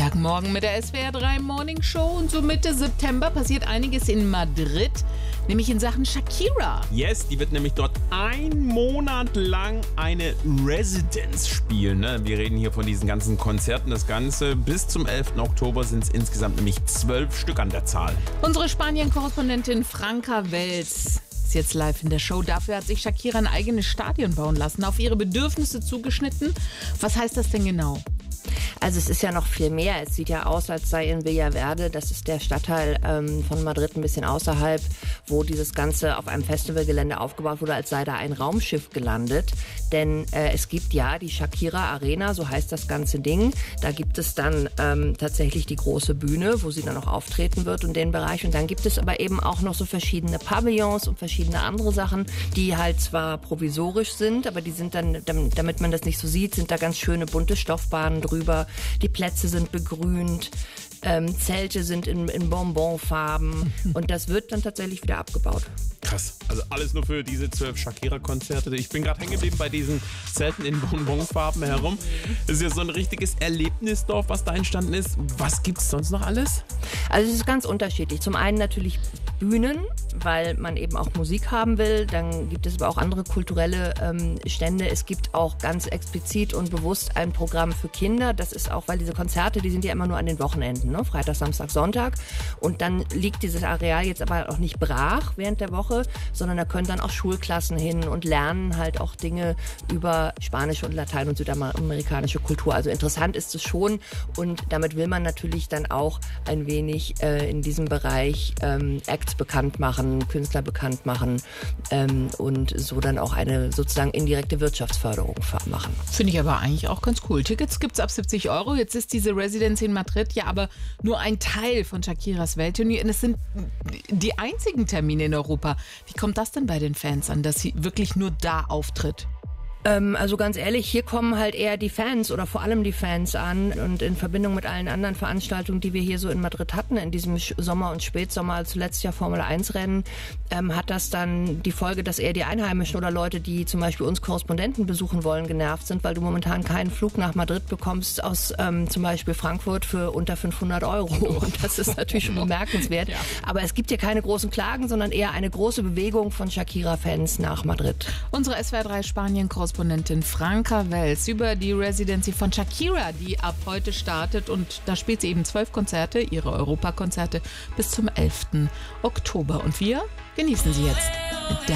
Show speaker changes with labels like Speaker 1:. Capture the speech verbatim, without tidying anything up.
Speaker 1: Freitagmorgen mit der S W R drei Morning Show und so Mitte September passiert einiges in Madrid, nämlich in Sachen Shakira.
Speaker 2: Yes, die wird nämlich dort ein Monat lang eine Residence spielen. Ne? Wir reden hier von diesen ganzen Konzerten. Das Ganze bis zum elften Oktober sind es insgesamt nämlich zwölf Stück an der Zahl.
Speaker 1: Unsere Spanien-Korrespondentin Franka Wels ist jetzt live in der Show. Dafür hat sich Shakira ein eigenes Stadion bauen lassen, auf ihre Bedürfnisse zugeschnitten. Was heißt das denn genau?
Speaker 3: Also es ist ja noch viel mehr. Es sieht ja aus, als sei in Villaverde, das ist der Stadtteil ähm, von Madrid ein bisschen außerhalb, wo dieses Ganze auf einem Festivalgelände aufgebaut wurde, als sei da ein Raumschiff gelandet. Denn äh, es gibt ja die Shakira Arena, so heißt das ganze Ding. Da gibt es dann ähm, tatsächlich die große Bühne, wo sie dann auch auftreten wird und den Bereich. Und dann gibt es aber eben auch noch so verschiedene Pavillons und verschiedene andere Sachen, die halt zwar provisorisch sind, aber die sind dann, damit man das nicht so sieht, sind da ganz schöne bunte Stoffbahnen drüber. Die Plätze sind begrünt, ähm, Zelte sind in, in Bonbonfarben und das wird dann tatsächlich wieder abgebaut.
Speaker 2: Krass, also alles nur für diese zwölf Shakira-Konzerte. Ich bin gerade hängen geblieben bei diesen Zelten in Bonbonfarben herum. Das ist ja so ein richtiges Erlebnisdorf, was da entstanden ist. Was gibt es sonst noch alles?
Speaker 3: Also es ist ganz unterschiedlich. Zum einen natürlich Bühnen, weil man eben auch Musik haben will. Dann gibt es aber auch andere kulturelle ähm, Stände. Es gibt auch ganz explizit und bewusst ein Programm für Kinder. Das ist auch, weil diese Konzerte, die sind ja immer nur an den Wochenenden, ne? Freitag, Samstag, Sonntag. Und dann liegt dieses Areal jetzt aber auch nicht brach während der Woche, sondern da können dann auch Schulklassen hin und lernen halt auch Dinge über spanische und Latein- und südamerikanische Kultur. Also interessant ist es schon und damit will man natürlich dann auch ein wenig äh, in diesem Bereich ähm, Acts bekannt machen, Künstler bekannt machen ähm, und so dann auch eine sozusagen indirekte Wirtschaftsförderung machen.
Speaker 1: Finde ich aber eigentlich auch ganz cool. Tickets gibt es ab siebzig Euro. Jetzt ist diese Residenz in Madrid ja aber nur ein Teil von Shakiras Welttournee. Und es sind die einzigen Termine in Europa. Wie kommt das denn bei den Fans an, dass sie wirklich nur da auftritt?
Speaker 3: Ähm, also ganz ehrlich, hier kommen halt eher die Fans oder vor allem die Fans an und in Verbindung mit allen anderen Veranstaltungen, die wir hier so in Madrid hatten, in diesem Sommer und Spätsommer, als zuletzt ja Formel eins Rennen, ähm, hat das dann die Folge, dass eher die Einheimischen oder Leute, die zum Beispiel uns Korrespondenten besuchen wollen, genervt sind, weil du momentan keinen Flug nach Madrid bekommst aus ähm, zum Beispiel Frankfurt für unter fünfhundert Euro. Und das ist natürlich schon bemerkenswert. Ja. Aber es gibt hier keine großen Klagen, sondern eher eine große Bewegung von Shakira-Fans nach Madrid.
Speaker 1: Unsere S W R drei Spanien-Korrespondentin Korrespondentin Franka Wels über die Residency von Shakira, die ab heute startet. Und da spielt sie eben zwölf Konzerte, ihre Europakonzerte, bis zum elften Oktober. Und wir genießen sie jetzt mit der